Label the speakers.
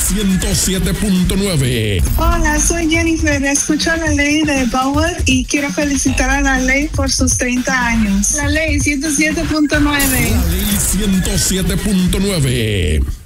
Speaker 1: 107.9.
Speaker 2: Hola, soy Jennifer. Escucho la ley de Power y quiero felicitar a la ley por sus 30 años. La ley 107.9.
Speaker 1: La ley 107.9.